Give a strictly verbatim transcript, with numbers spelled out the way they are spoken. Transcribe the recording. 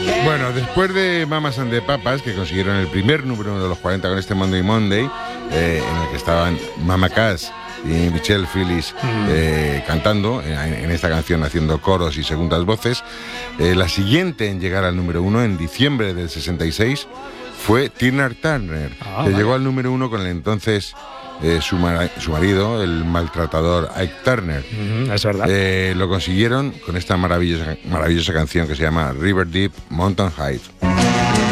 Bueno, después de Mamas and the Papas, que consiguieron el primer número uno de los cuarenta con este Monday Monday, eh, en el que estaban Mama Cass y Michelle Phillips eh, cantando en, en esta canción, haciendo coros y segundas voces, eh, la siguiente en llegar al número uno en diciembre del sesenta y seis fue Tina Turner, ah, que vale. llegó al número uno con el entonces eh, su, mar su marido, el maltratador Ike Turner. Mm, es verdad. Eh, lo consiguieron con esta maravillosa, maravillosa canción que se llama River Deep Mountain High.